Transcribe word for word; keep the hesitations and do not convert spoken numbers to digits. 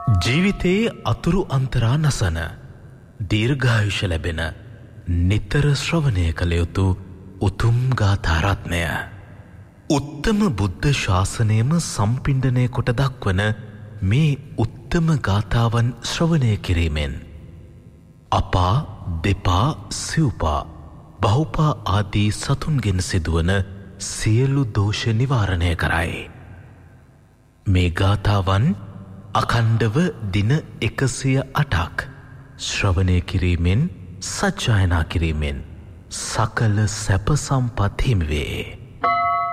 ජීවිතයේ අතුරු අන්තරා නසන දීර්ඝායුෂ ලැබෙන නිතර ශ්‍රවණය කළ යුතු උතුම් ගාථා රත්නය. උත්තම බුද්ධ ශාසනයම සම්පිණ්ඩනය කොට දක්වන මේ උත්තම ගාථාවන් ශ්‍රවණය කිරීමෙන් අපා දෙපා සිව්පා බහුපා ආදී සතුන්ගෙන් සිදුවන සියලු දෝෂ නිවාරණය කරයි. මේ ගාථාවන් අඛණ්ඩව දින එකසිය අටක් ශ්‍රවණය කිරීමෙන් සජ්ජායනා කිරීමෙන් සකල සැප සම්පත් හිමි වේ.